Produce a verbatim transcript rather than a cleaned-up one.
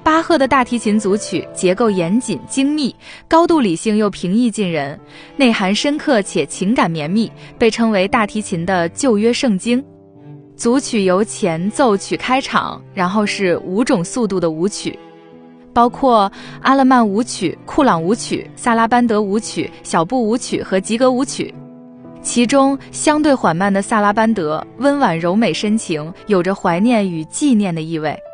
巴赫的大提琴组曲结构严谨精密，高度理性又平易近人，内涵深刻且情感绵密，被称为大提琴的旧约圣经。组曲由前奏曲开场，然后是五种速度的舞曲，包括阿勒曼舞曲、库朗舞曲、萨拉班德舞曲、小步舞曲和吉格舞曲。其中相对缓慢的萨拉班德温婉柔美深情，有着怀念与纪念的意味。